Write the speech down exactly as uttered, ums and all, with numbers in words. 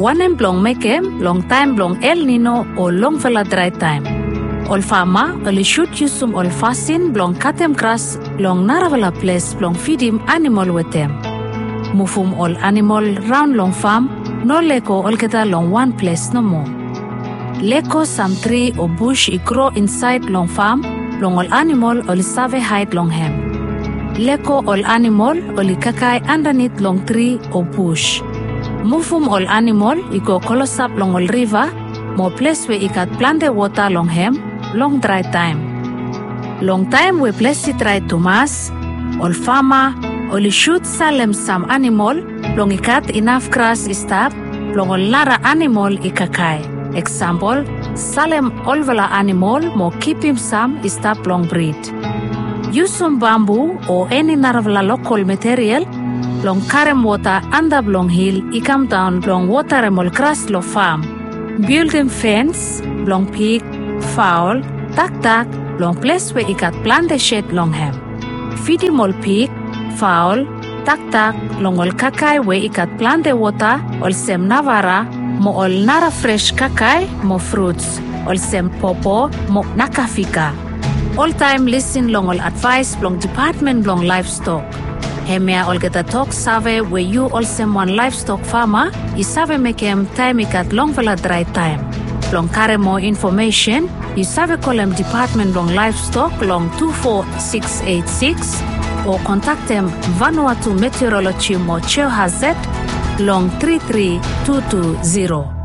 Wanem blong mekem long time blong El Nino o long vela dry time. Ol fama oli shoot yusum ol fasin blong katem grass long naravela place blong feedim animal wetem. Mufum ol animal round long farm no leko ol keta long one place no more. Leko some tree or bush I grow inside long farm long ol animal ol save hide long hem. Leko ol animal oli kakai underneath long tree or bush. Mufum ol animal I go kolosap long ol river mo place where I got plant water long hem long dry time. Long time we place it dry to mass, ol farmer, ol shoot salem some animal, long I cut enough grass stop, long ol lara animal I kakai. Example, salem olvala animal mo keep him some stop long breed. Use some bamboo or any naravla local material, long karem water under long hill, I come down long water emol grass lo farm. Build them fence, long pig, fowl, tak-tak, long place where I got plant the shed long hem. Feed him all pig, fowl, tak-tak, long ol kakai where I got plant the water, ol sem navara, mo ol nara fresh kakai, mo fruits, ol sem popo, mo nakafika. All time listen long ol advice long department long livestock. Hemia ol get a talk save where you all sem one livestock farmer, I save make him time I got long vela dry time. Long carry more information, you save call them department long livestock long two four six eight six or contact them Vanuatu Meteorology mo Cheo Hazet long three three two two zero.